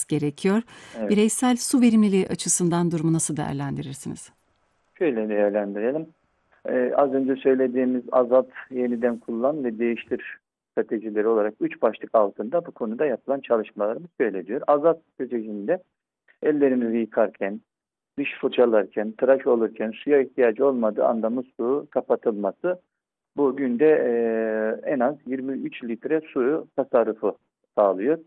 yapılması gerekiyor. Evet. Bireysel su verimliliği açısından durumu nasıl değerlendirirsiniz? Şöyle değerlendirelim. Az önce söylediğimiz azalt, yeniden kullan ve değiştir stratejileri olarak 3 başlık altında bu konuda yapılan çalışmalarımız şöyle diyor. Azalt stratejisinde ellerimizi yıkarken, diş fırçalarken, tıraş olurken suya ihtiyacı olmadığı anda musluğu kapatılması bu günde en az 23 litre suyu tasarrufu sağlıyor.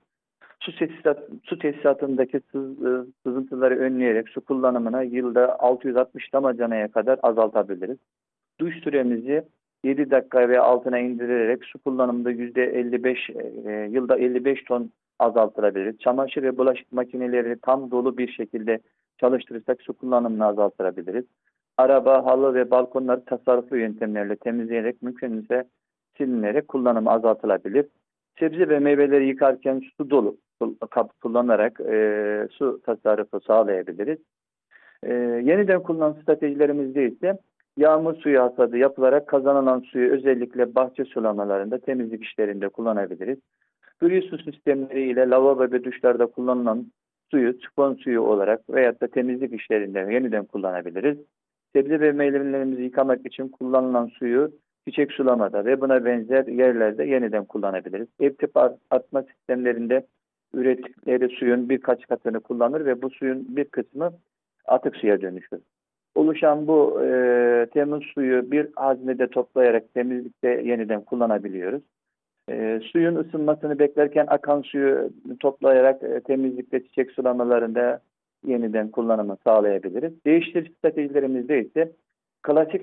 Su tesisatındaki sızıntıları önleyerek su kullanımına yılda 660 damacanaya kadar azaltabiliriz. Duş süremizi 7 dakika ve altına indirerek su kullanımında %55, yılda 55 ton azaltılabilir. Çamaşır ve bulaşık makineleri tam dolu bir şekilde çalıştırırsak su kullanımını azaltabiliriz. Araba, halı ve balkonları tasarruflu yöntemlerle temizleyerek mümkünse silinerek kullanımı azaltılabilir. Sebze ve meyveleri yıkarken su dolu kap kullanarak su tasarrufu sağlayabiliriz. Yeniden kullanım stratejilerimizde ise yağmur suyu hasadı yapılarak kazanılan suyu özellikle bahçe sulamalarında, temizlik işlerinde kullanabiliriz. Gri su sistemleri ile lavabo ve duşlarda kullanılan suyu sifon suyu olarak veyahut da temizlik işlerinde yeniden kullanabiliriz. Sebze ve meyvelerimizi yıkamak için kullanılan suyu çiçek sulamada ve buna benzer yerlerde yeniden kullanabiliriz. Ev tipi arıtma sistemlerinde ürettikleri suyun birkaç katını kullanır ve bu suyun bir kısmı atık suya dönüşür. Oluşan bu temiz suyu bir haznede toplayarak temizlikte yeniden kullanabiliyoruz. Suyun ısınmasını beklerken akan suyu toplayarak temizlikte, çiçek sulamalarında yeniden kullanımı sağlayabiliriz. Değiştirici stratejilerimizde ise klasik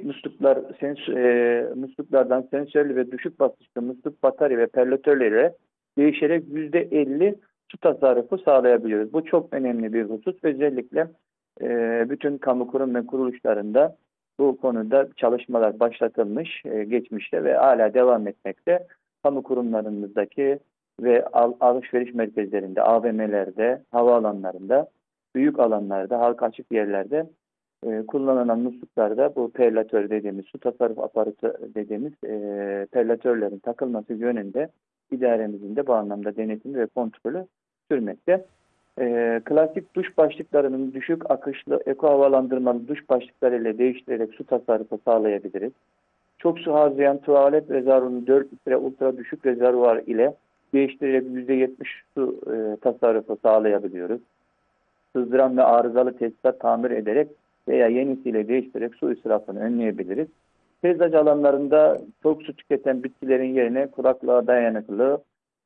musluklardan sensörlü ve düşük basınçlı musluk batarya ve perlatörlere değişerek %50 su tasarrufu sağlayabiliyoruz. Bu çok önemli bir husus. Özellikle bütün kamu kurum ve kuruluşlarında bu konuda çalışmalar başlatılmış geçmişte ve hala devam etmekte. Kamu kurumlarımızdaki ve alışveriş merkezlerinde, AVM'lerde, havaalanlarında, büyük alanlarda, halka açık yerlerde kullanılan musluklarda bu perlatör dediğimiz, su tasarruf aparatı dediğimiz perlatörlerin takılması yönünde idaremizin de bu anlamda denetimi ve kontrolü sürmekte. Klasik duş başlıklarının düşük akışlı eko havalandırmalı duş başlıkları ile değiştirerek su tasarrufu sağlayabiliriz. Çok su harcayan tuvalet rezervuarını 4 litre ultra düşük rezervuar ile değiştirerek %70 su tasarrufu sağlayabiliyoruz. Sızdıran ve arızalı tesisat tamir ederek veya yenisiyle değiştirerek su israfını önleyebiliriz. Peyzaj alanlarında çok su tüketen bitkilerin yerine kuraklığa dayanıklı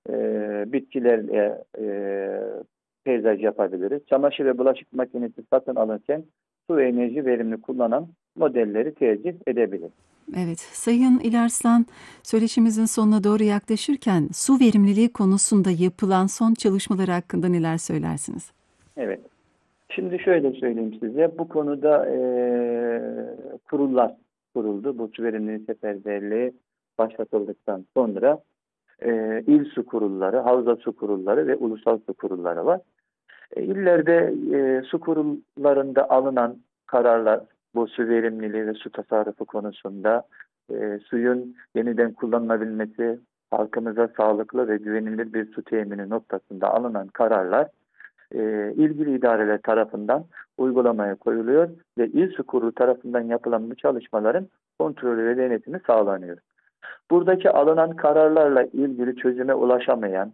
bitkilerle peyzaj yapabiliriz. Çamaşır ve bulaşık makinesi satın alırken su ve enerji verimli kullanan modelleri tercih edebiliriz. Evet, Sayın İlerslan, söyleşimizin sonuna doğru yaklaşırken su verimliliği konusunda yapılan son çalışmalar hakkında neler söylersiniz? Evet. Şimdi şöyle söyleyeyim size. Bu konuda kurullar kuruldu. Bu su verimliliği seferberliği başlatıldıktan sonra il su kurulları, havza su kurulları ve ulusal su kurulları var. İllerde su kurullarında alınan kararlar bu su verimliliği ve su tasarrufu konusunda suyun yeniden kullanılabilmesi, halkımıza sağlıklı ve güvenilir bir su temini noktasında alınan kararlar ilgili idareler tarafından uygulamaya koyuluyor ve il su kurulu tarafından yapılan bu çalışmaların kontrolü ve denetimi sağlanıyor. Buradaki alınan kararlarla ilgili çözüme ulaşamayan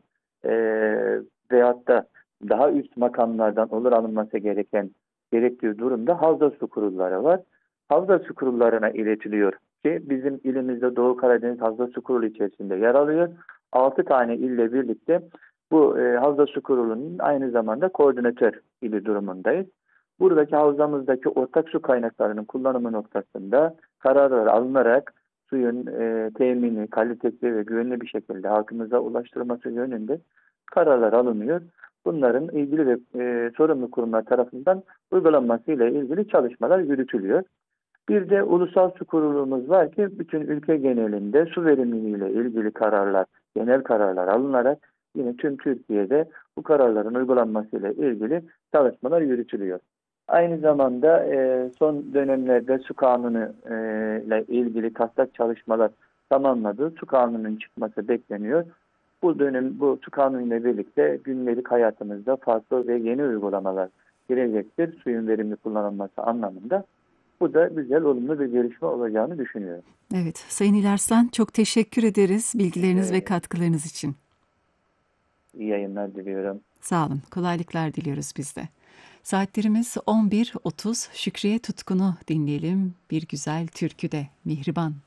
veyahut da daha üst makamlardan olur alınması gerektiği durumda havza su kurulları var. Havza su kurullarına iletiliyor ki bizim ilimizde Doğu Karadeniz Havza Su Kurulu içerisinde yer alıyor. 6 tane ille birlikte bu Havza Su Kurulu'nun aynı zamanda koordinatör ili durumundayız. Buradaki havzamızdaki ortak su kaynaklarının kullanımı noktasında kararlar alınarak suyun temini, kalitesi ve güvenli bir şekilde halkımıza ulaştırılması yönünde kararlar alınıyor. Bunların ilgili ve sorumlu kurumlar tarafından uygulanması ile ilgili çalışmalar yürütülüyor. Bir de ulusal su kurulumuz var ki bütün ülke genelinde su verimliliği ile ilgili kararlar, genel kararlar alınarak yine tüm Türkiye'de bu kararların uygulanması ile ilgili çalışmalar yürütülüyor. Aynı zamanda son dönemlerde su kanunu ile ilgili taslak çalışmalar tamamladı. Su kanununun çıkması bekleniyor. Bu dönem bu su kanunuyla birlikte günlük hayatımızda farklı ve yeni uygulamalar girecektir. Suyun verimli kullanılması anlamında. Bu da güzel, olumlu bir gelişme olacağını düşünüyorum. Evet, Sayın İlerslan çok teşekkür ederiz bilgileriniz ve Ee, katkılarınız için. iyi yayınlar diliyorum. Sağ olun, kolaylıklar diliyoruz biz de. Saatlerimiz 11.30. Şükriye Tutkun'u dinleyelim. Bir güzel türkü de Mihriban.